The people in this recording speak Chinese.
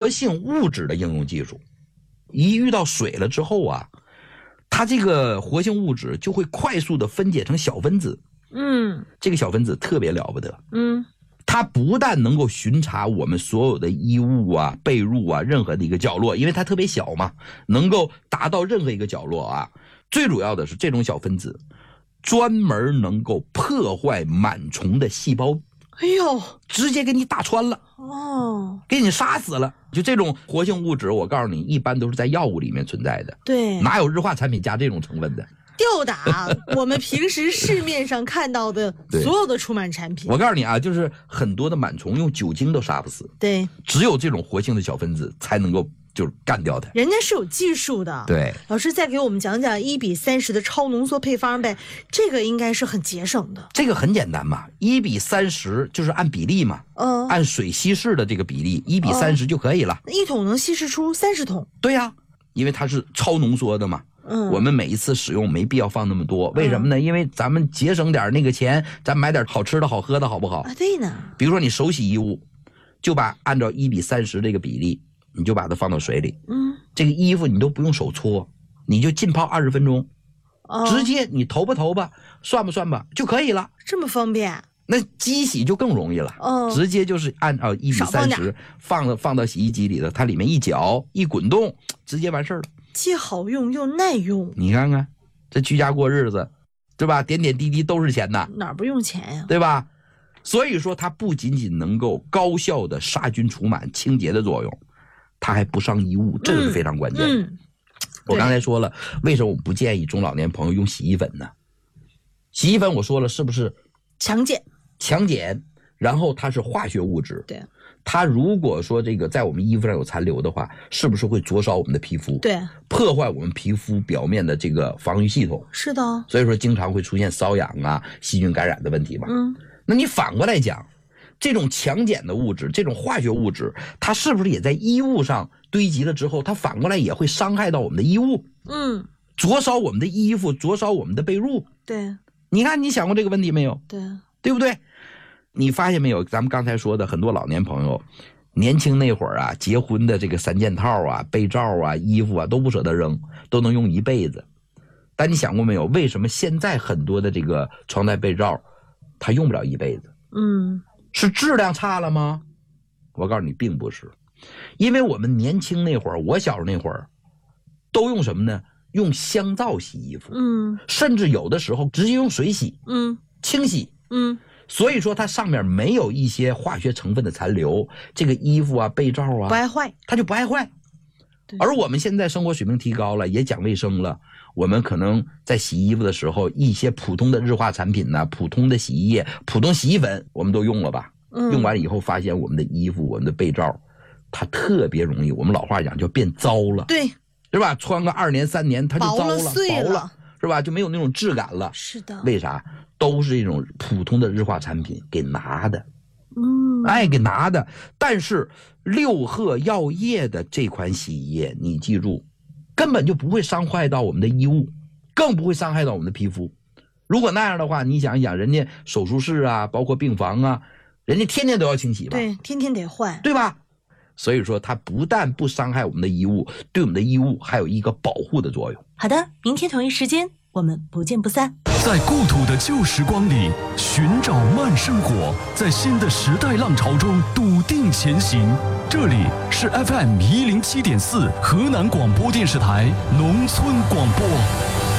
性物质的应用技术。一遇到水了之后啊，它这个活性物质就会快速的分解成小分子。这个小分子特别了不得。它不但能够巡查我们所有的衣物啊、被褥啊，任何的一个角落，因为它特别小嘛，能够达到任何一个角落啊。最主要的是，这种小分子专门能够破坏螨虫的细胞。 哎呦， 直接给你打穿了给你杀死了。就这种活性物质，我告诉你，一般都是在药物里面存在的。 对， 哪有日化产品加这种成分的？ 吊打我们平时市面上看到的所有的除螨产品。 我告诉你啊，就是很多的螨虫用酒精都杀不死。 对， 只有这种活性的小分子才能够就是干掉它。 人家是有技术的。 对， 老师再给我们讲讲1:30的超浓缩配方呗，这个应该是很节省的。 这个很简单嘛，1:30就是按比例嘛，按水稀释的这个比例1:30就可以了。 一桶能稀释出30桶。 对呀，因为它是超浓缩的嘛。我们每一次使用没必要放那么多，为什么呢？因为咱们节省点那个钱，咱买点好吃的好喝的好不好？ 对呢。 比如说你手洗衣物，就按照1:30这个比例，你就把它放到水里。这个衣服你都不用手搓，你就浸泡20分钟，直接你投吧算吧就可以了。 这么方便？ 那机洗就更容易了。直接就是按照1:30放到洗衣机里的，它里面一搅一滚动，直接完事儿了。 既好用又耐用。 你看看这居家过日子，对吧？点点滴滴都是钱呐， 哪不用钱呀？ 对吧？所以说它不仅仅能够高效的杀菌除螨清洁的作用，它还不伤衣物，这个是非常关键的。我刚才说了，为什么我不建议中老年朋友用洗衣粉呢？洗衣粉我说了，是不是强碱，然后它是化学物质。 对， 它如果说这个在我们衣服上有残留的话，是不是会灼烧我们的皮肤？ 对， 破坏我们皮肤表面的这个防御系统。 是的。 所以说经常会出现瘙痒啊、细菌感染的问题嘛。那你反过来讲，这种强碱的物质，这种化学物质，它是不是也在衣物上堆积了之后，它反过来也会伤害到我们的衣物？灼烧我们的衣服，灼烧我们的被褥。 对， 你看你想过这个问题没有？ 对不对？你发现没有，咱们刚才说的很多老年朋友年轻那会儿啊，结婚的这个3件套啊、被罩啊、衣服啊都不舍得扔，都能用一辈子。但你想过没有，为什么现在很多的这个床单被罩它用不了一辈子？是质量差了吗？我告诉你并不是。因为我们年轻那会儿，我小时候那会儿都用什么呢？用香皂洗衣服。甚至有的时候直接用水洗。清洗。所以说它上面没有一些化学成分的残留，这个衣服啊、被罩啊不爱坏， 它就不爱坏。而我们现在生活水平提高了，也讲卫生了，我们可能在洗衣服的时候，一些普通的日化产品呢、普通的洗衣液、普通洗衣粉，我们都用了吧？用完以后发现我们的衣服、我们的被罩，它特别容易，我们老话讲叫变糟了。 对， 是吧？穿个2年3年它就糟了、 碎了， 是吧？就没有那种质感了。 是的。 为啥？都是这种普通的日化产品给拿的。给拿的。但是六鹤药业的这款洗衣液，你记住，根本就不会伤害到我们的衣物，更不会伤害到我们的皮肤。如果那样的话，你想一想，人家手术室啊，包括病房啊，人家天天都要清洗吧？ 对，天天得换， 对吧？所以说它不但不伤害我们的衣物，对我们的衣物还有一个保护的作用。 好的，明天同一时间我们不见不散。 在故土的旧时光里寻找慢生活，在新的时代浪潮中笃定前行。这里是 FM107.4 河南广播电视台农村广播。